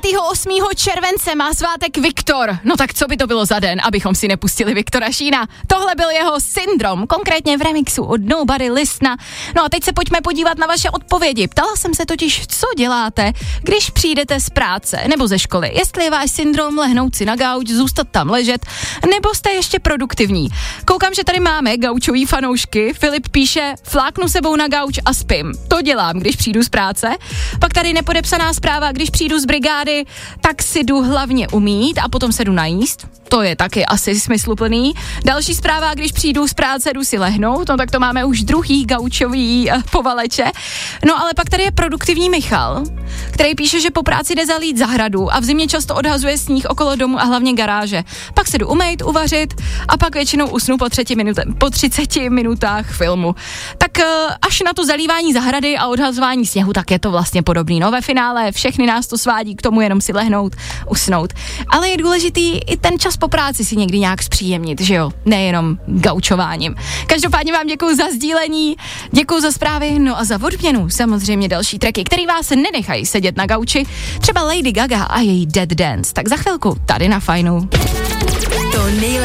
28. července má svátek Viktor. No tak co by to bylo za den, abychom si nepustili Viktora Šína. Tohle byl jeho Syndrom, konkrétně v remixu od Nobody Listna. No a teď se pojďme podívat na vaše odpovědi. Ptala jsem se totiž, co děláte, když přijdete z práce nebo ze školy. Jestli je váš syndrom lehnout si na gauč, zůstat tam ležet, nebo jste ještě produktivní. Koukám, že tady máme gaučový fanoušky. Filip píše, fláknu sebou na gauč a spím. To dělám, když přijdu z práce. Pak tady nepodepsaná zpráva, když přijdu z brigády, tak si jdu hlavně umýt a potom se jdu najíst. To je taky asi smysluplný. Další zpráva, když přijdu z práce, jdu si lehnout, no tak to máme už druhý gaučový povaleče. No ale pak tady je produktivní Michal, který píše, že po práci jde zalít zahradu a v zimě často odhazuje sníh okolo domu a hlavně garáže. Pak se jdu umýt, uvařit a pak většinou usnu po 30 minutách filmu. Tak až na to zalívání zahrady a odhazování sněhu, tak je to vlastně podobný. No ve finále všechny nás to svádí k tomu jenom si lehnout, usnout. Ale je důležitý i ten čas po práci si někdy nějak zpříjemnit, že jo? Nejenom gaučováním. Každopádně vám děkuju za sdílení, děkuju za zprávy, no a za odměnu samozřejmě další tracky, který vás nenechají sedět na gauči, třeba Lady Gaga a její Dead Dance. Tak za chvilku tady na Fajnu. To nejlepší